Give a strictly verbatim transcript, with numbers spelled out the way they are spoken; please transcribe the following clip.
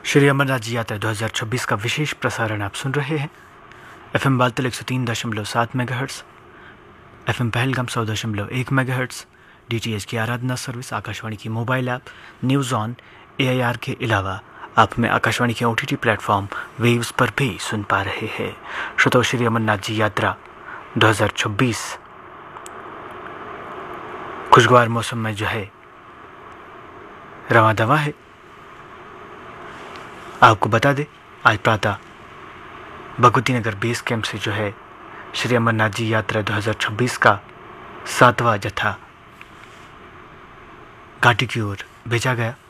श्री अमरनाथ जी यात्रा दो हज़ार छब्बीस का विशेष प्रसारण आप सुन रहे हैं। एफ एम बालतल एक सौ तीन दशमलव सात मेगाहर्ट्स, एफ एम पहलगाम सौ दशमलव एक मेगाहर्ट्स, डी टी एच की आराधना सर्विस, आकाशवाणी की mobile app, news on, A I R के अलावा आप हमें आकाशवाणी के O T T platform waves पर भी सुन पा रहे हैं। श्रोताओ, श्री अमरनाथ जी यात्रा दो हज़ार छब्बीस खुशगवार मौसम में जो है रवां दवा है। आपको बता दें, आज प्रातः भगवती नगर बेस कैंप से जो है श्री अमरनाथ जी यात्रा दो हज़ार छब्बीस का सातवां जत्था घाटी की ओर भेजा गया।